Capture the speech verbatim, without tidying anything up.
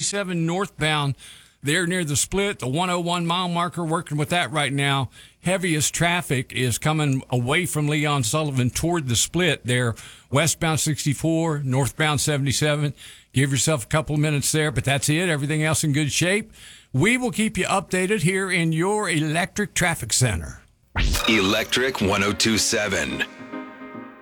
seventy-seven northbound there near the split, the one oh one mile marker, working with that right now. Heaviest traffic is coming away from Leon Sullivan toward the split there, westbound sixty-four, northbound seventy-seven. Give yourself a couple of minutes there, but that's it. Everything else in good shape. We will keep you updated here in your Electric Traffic Center. Electric one oh two seven.